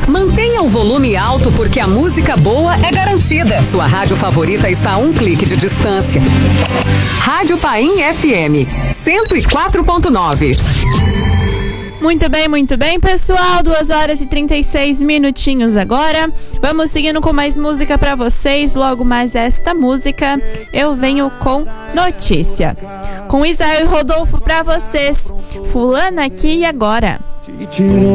Mantenha o volume alto porque a música boa é garantida. Sua rádio favorita está a um clique de distância. Rádio Paim FM 104.9. Muito bem, pessoal. 2h36 agora. Vamos seguindo com mais música pra vocês. Logo mais esta música, eu venho com notícia. Com Isael e Rodolfo pra vocês. Fulana aqui e agora.